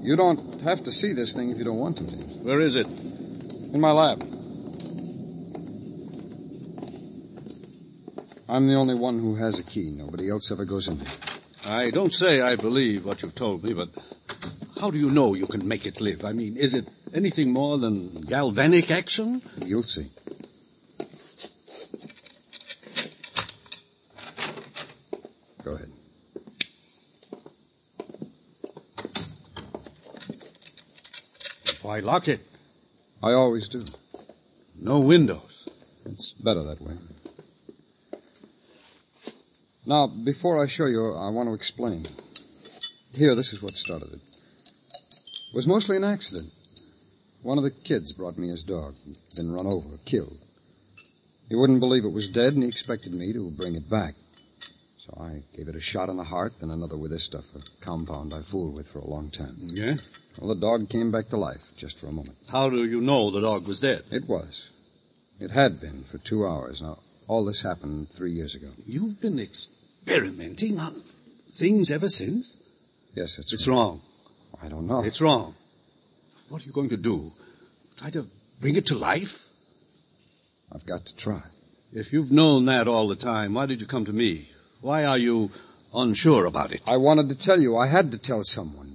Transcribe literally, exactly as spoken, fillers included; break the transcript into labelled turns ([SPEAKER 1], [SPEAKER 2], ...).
[SPEAKER 1] You don't have to see this thing if you don't want to, James.
[SPEAKER 2] Where is it?
[SPEAKER 1] In my lab. I'm the only one who has a key. Nobody else ever goes in there.
[SPEAKER 2] I don't say I believe what you've told me, but how do you know you can make it live? I mean, is it anything more than galvanic action?
[SPEAKER 1] You'll see. Go ahead.
[SPEAKER 2] Why lock it?
[SPEAKER 1] I always do.
[SPEAKER 2] No windows.
[SPEAKER 1] It's better that way. Now, before I show you, I want to explain. Here, this is what started it. It was mostly an accident. One of the kids brought me his dog. He'd been run over, killed. He wouldn't believe it was dead, and he expected me to bring it back. So I gave it a shot in the heart, then another with this stuff, a compound I fooled with for a long time.
[SPEAKER 2] Yeah?
[SPEAKER 1] Well, the dog came back to life, just for a moment.
[SPEAKER 2] How do you know the dog was dead?
[SPEAKER 1] It was. It had been for two hours. Now, all this happened three years ago.
[SPEAKER 2] You've been experimenting on things ever since?
[SPEAKER 1] Yes, it's
[SPEAKER 2] It's
[SPEAKER 1] right.
[SPEAKER 2] wrong.
[SPEAKER 1] I don't know.
[SPEAKER 2] It's wrong. What are you going to do? Try to bring it to life?
[SPEAKER 1] I've got to try.
[SPEAKER 2] If you've known that all the time, why did you come to me? Why are you unsure about it?
[SPEAKER 1] I wanted to tell you. I had to tell someone.